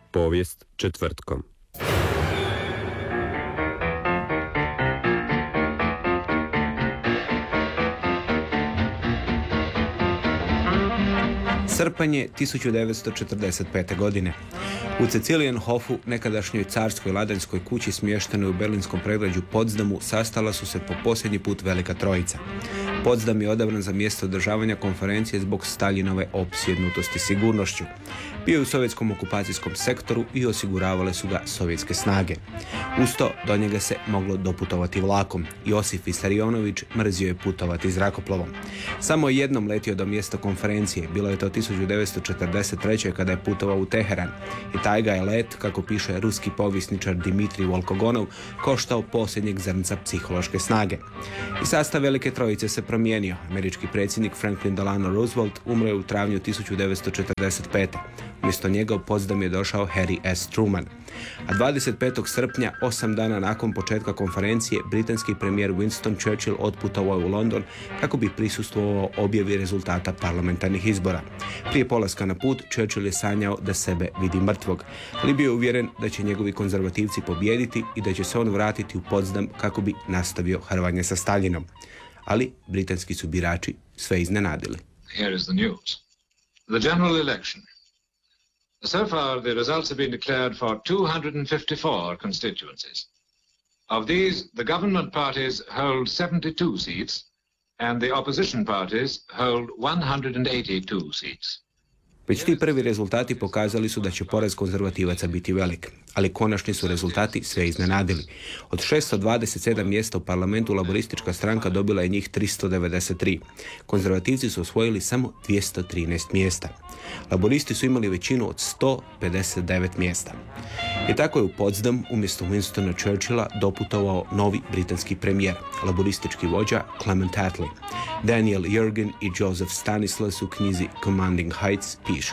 Povijest četvrtkom. Srpanj je 1945. godine. U Cecilienhofu, nekadašnjoj carskoj ladanskoj kući smještenoj u berlinskom predgrađu Potsdamu, sastala su se po posljednji put Velika Trojica. Potsdam je odabran za mjesto održavanja konferencije zbog Staljinove opsjednutosti sigurnošću. Bio je u sovjetskom okupacijskom sektoru i osiguravale su ga sovjetske snage. Uz to do njega se moglo doputovati vlakom. Josif Visarionović mrzio je putovati zrakoplovom. Samo je jednom letio do mjesta konferencije. Bilo je to 1943. kada je putovao u Teheran. I taj ga je let, kako piše ruski povjesničar Dmitrij Volkogonov, koštao posljednjeg zrnca psihološke snage. I sastav Velike Trojice se promijenio. Američki predsjednik Franklin Delano Roosevelt umro je u travnju 1945. Umjesto njega u Potsdam je došao Harry S. Truman. A 25. srpnja, 8 dana nakon početka konferencije, britanski premijer Winston Churchill otputovao je u London kako bi prisustvovao objavi rezultata parlamentarnih izbora. Prije polaska na put, Churchill je sanjao da sebe vidi mrtvog, ali bio je uvjeren da će njegovi konzervativci pobijediti i da će se on vratiti u Potsdam kako bi nastavio hrvanje sa Staljinom. Ali britanski su birači sve iznenadili. Here is the news. The general election. So far, the results have been declared for 254 constituencies. Of these, the government parties hold 72 seats, and the opposition parties hold 182 seats. Već ti prvi rezultati pokazali su da će poraz konzervativaca biti velik, ali konačni su rezultati sve iznenadili. Od 627 mjesta u parlamentu laboristička stranka dobila je njih 393. Konzervativci su osvojili samo 213 mjesta. Laboristi su imali većinu od 159 mjesta. I tako je u Potsdam umjesto Winstona Churchilla doputovao novi britanski premijer, laboristički vođa Clement Attlee. Daniel Yergin i Joseph Stanislaus u knjizi Commanding Heights pišu.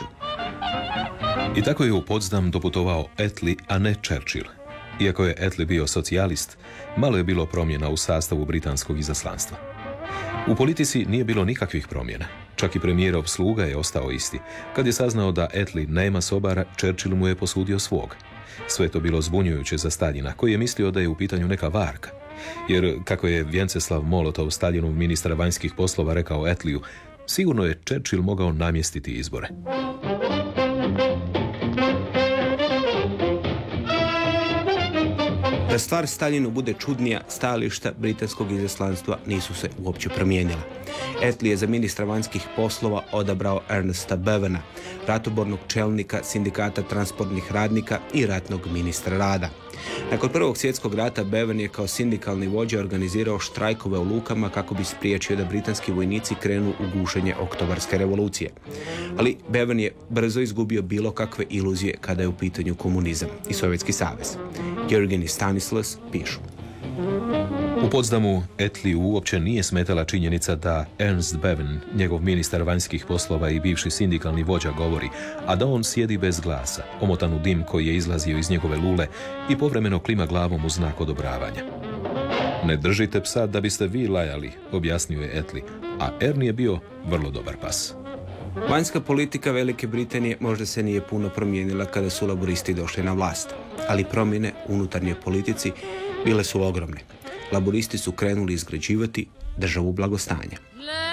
I tako je u Potsdam doputovao Attlee, a ne Churchill. Iako je Attlee bio socijalist, malo je bilo promjena u sastavu britanskog izaslanstva. U politici nije bilo nikakvih promjena. Čak i premijerov sluga je ostao isti. Kad je saznao da Attlee nema sobara, Churchill mu je posudio svog. Sve to bilo zbunjujuće za Staljina, koji je mislio da je u pitanju neka varka. Jer, kako je Vjenceslav Molotov, Staljinov ministar vanjskih poslova, rekao Attleeu, sigurno je Churchill mogao namjestiti izbore. Da stvar Staljinu bude čudnija, stajališta britanskog izaslanstva nisu se uopće promijenila. Attlee je za ministra vanjskih poslova odabrao Ernesta Bevena, ratobornog čelnika sindikata transportnih radnika i ratnog ministra rada. Nakon Prvog svjetskog rata Bevan je kao sindikalni vođa organizirao štrajkove u lukama kako bi spriječio da britanski vojnici krenu u gušenje Oktobarske revolucije. Ali Bevan je brzo izgubio bilo kakve iluzije kada je u pitanju komunizam i Sovjetski savez. Yergin i Stanislaus pišu. U Potsdamu Attleeu uopće nije smetala činjenica da Ernst Bevin, njegov ministar vanjskih poslova i bivši sindikalni vođa, govori, a da on sjedi bez glasa, omotan u dim koji je izlazio iz njegove lule i povremeno klima glavom u znak odobravanja. Ne držite psa da biste vi lajali, objasnio je Attlee, a Ernie je bio vrlo dobar pas. Vanjska politika Velike Britanije možda se nije puno promijenila kada su laboristi došli na vlast, ali promjene u unutarnjoj politici bile su ogromne. Laboristi su krenuli izgrađivati državu blagostanja.